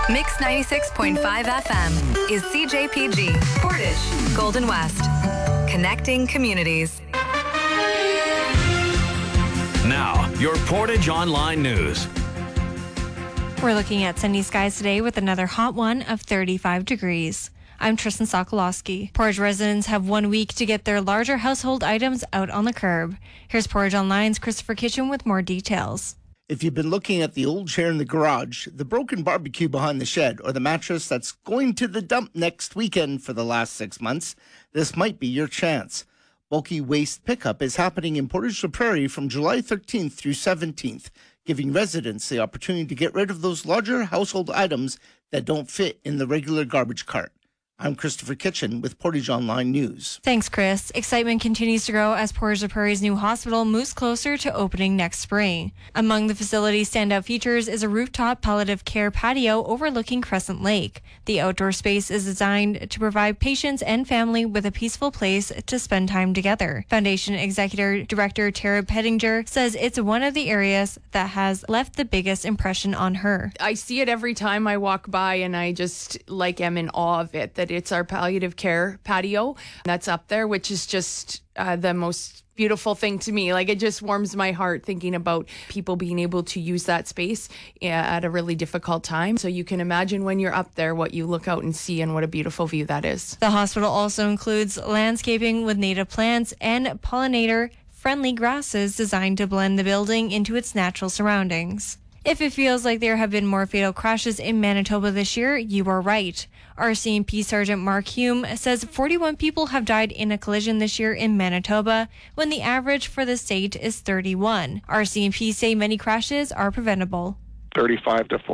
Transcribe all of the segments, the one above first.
Mix 96.5 FM is CJPG, Portage, Golden West. Connecting communities. Now, your Portage Online News. We're looking at sunny skies today with another hot one of 35 degrees. I'm Tristan Sokolowski. Portage residents have 1 week to get their larger household items out on the curb. Here's Portage Online's Christopher Kitchen with more details. If you've been looking at the old chair in the garage, the broken barbecue behind the shed, or the mattress that's going to the dump next weekend for the last 6 months, this might be your chance. Bulky waste pickup is happening in Portage-la Prairie from July 13th through 17th, giving residents the opportunity to get rid of those larger household items that don't fit in the regular garbage cart. I'm Christopher Kitchen with Portage Online News. Thanks, Chris. Excitement continues to grow as Portage-la Prairie's new hospital moves closer to opening next spring. Among the facility's standout features is a rooftop palliative care patio overlooking Crescent Lake. The outdoor space is designed to provide patients and family with a peaceful place to spend time together. Foundation Executive Director Tara Pettinger says it's one of the areas that has left the biggest impression on her. I see it every time I walk by, and I just am in awe of it, that it's our palliative care patio that's up there, which is just the most beautiful thing to me. It just warms my heart thinking about people being able to use that space at a really difficult time. So you can imagine when you're up there what you look out and see and what a beautiful view that is. The hospital also includes landscaping with native plants and pollinator-friendly grasses designed to blend the building into its natural surroundings. If it feels like there have been more fatal crashes in Manitoba this year, you are right. RCMP Sergeant Mark Hume says 41 people have died in a collision this year in Manitoba, when the average for the state is 31. RCMP say many crashes are preventable. 35 to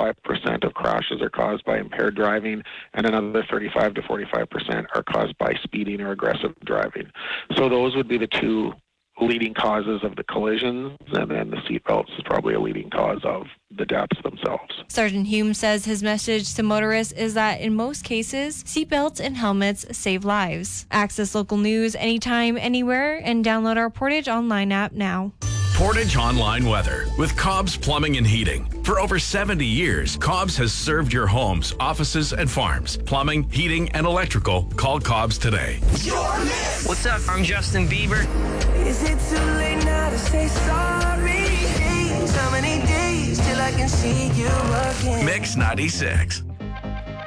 45% of crashes are caused by impaired driving, and another 35 to 45% are caused by speeding or aggressive driving. So those would be the two leading causes of the collisions, and then the seatbelts is probably a leading cause of the deaths themselves. Sergeant Hume says his message to motorists is that in most cases, seatbelts and helmets save lives. Access local news anytime, anywhere, and download our Portage Online app now. Portage Online Weather with Cobb's Plumbing and Heating. For over 70 years, Cobb's has served your homes, offices, and farms. Plumbing, heating, and electrical. Call Cobb's today. What's up? I'm Justin Bieber. Is it too late now to say sorry? How many days till I can see you again? Mix 96.